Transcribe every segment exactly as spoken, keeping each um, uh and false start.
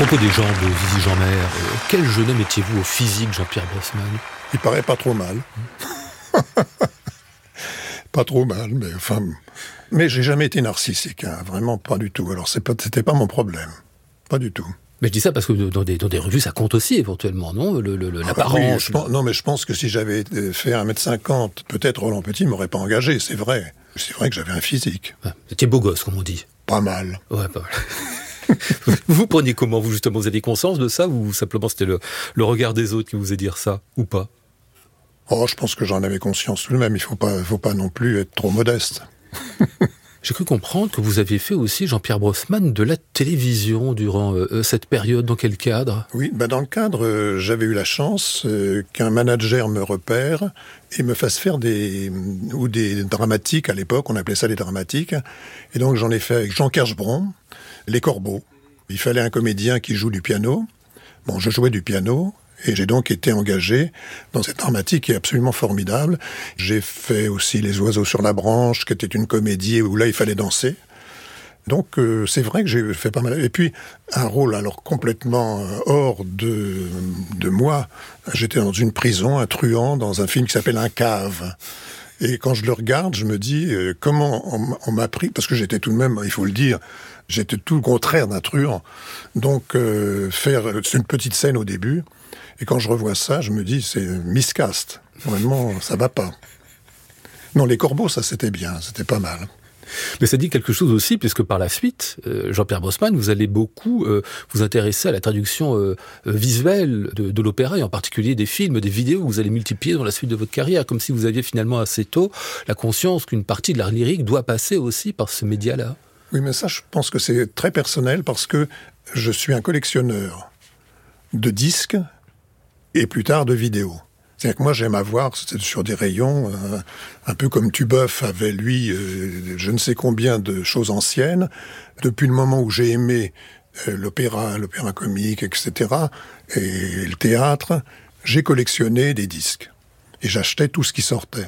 propos des jambes de Zizi Jeanmaire, euh, quel jeune homme étiez-vous au physique, Jean-Pierre Brosman? Il paraît pas trop mal. Pas trop mal, mais enfin... Mais j'ai jamais été narcissique, hein, vraiment pas du tout. Alors c'est pas, c'était pas mon problème, pas du tout. Mais je dis ça parce que dans des, dans des revues, ça compte aussi éventuellement, non le, le, ah l'apparence. bah oui, je pense, non, mais je pense que si j'avais fait un mètre cinquante, peut-être Roland Petit m'aurait pas engagé, c'est vrai. C'est vrai que j'avais un physique. Ouais, vous étiez beau gosse, comme on dit. Pas mal. Ouais, pas mal. Vous preniez comment, vous, justement? Vous aviez conscience de ça, ou simplement c'était le, le regard des autres qui vous faisait dire ça, ou pas? Oh, je pense que j'en avais conscience tout de même. Il faut pas, faut pas non plus être trop modeste. J'ai cru comprendre que vous aviez fait aussi, Jean-Pierre Brosman, de la télévision durant euh, cette période. Dans quel cadre? Oui, bah dans le cadre, euh, j'avais eu la chance euh, qu'un manager me repère et me fasse faire des ou des dramatiques. À l'époque, on appelait ça des dramatiques. Et donc j'en ai fait avec Jean Kerschbron, Les Corbeaux. Il fallait un comédien qui joue du piano. Bon, je jouais du piano. Et j'ai donc été engagé dans cette dramatique qui est absolument formidable. J'ai fait aussi Les Oiseaux sur la branche, qui était une comédie où là, il fallait danser. Donc, euh, c'est vrai que j'ai fait pas mal. Et puis, un rôle alors complètement hors de, de moi. J'étais dans une prison, un truand, dans un film qui s'appelle Un cave. Et quand je le regarde, je me dis, euh, comment on, on m'a pris, parce que j'étais tout de même, il faut le dire, j'étais tout le contraire d'un truand. Donc, euh, faire, c'est une petite scène au début. Et quand je revois ça, je me dis, c'est miscast. Vraiment, ça va pas. Non, Les Corbeaux, ça c'était bien, c'était pas mal. Mais ça dit quelque chose aussi, puisque par la suite, euh, Jean-Pierre Brosman, vous allez beaucoup euh, vous intéresser à la traduction euh, visuelle de, de l'opéra, et en particulier des films, des vidéos que vous allez multiplier dans la suite de votre carrière, comme si vous aviez finalement assez tôt la conscience qu'une partie de l'art lyrique doit passer aussi par ce média-là. Oui, mais ça, je pense que c'est très personnel, parce que je suis un collectionneur de disques, et plus tard de vidéos. C'est-à-dire que moi, j'aime avoir sur des rayons, euh, un peu comme Tubeuf avait, lui, euh, je ne sais combien de choses anciennes. Depuis le moment où j'ai aimé euh, l'opéra, l'opéra comique, et cetera, et le théâtre, j'ai collectionné des disques. Et j'achetais tout ce qui sortait.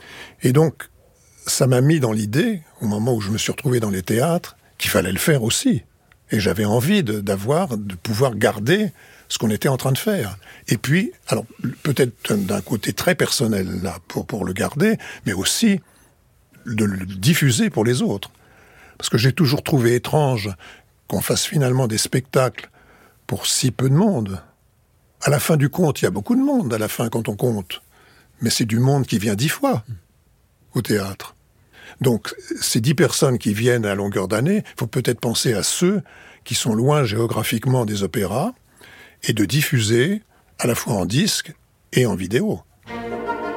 Et donc, ça m'a mis dans l'idée, au moment où je me suis retrouvé dans les théâtres, qu'il fallait le faire aussi. Et j'avais envie de, d'avoir, de pouvoir garder ce qu'on était en train de faire. Et puis, alors peut-être d'un côté très personnel là pour pour le garder, mais aussi de le diffuser pour les autres. Parce que j'ai toujours trouvé étrange qu'on fasse finalement des spectacles pour si peu de monde. À la fin du compte, il y a beaucoup de monde à la fin quand on compte, mais c'est du monde qui vient dix fois au théâtre. Donc ces dix personnes qui viennent à longueur d'année, il faut peut-être penser à ceux qui sont loin géographiquement des opéras, et de diffuser à la fois en disque et en vidéo.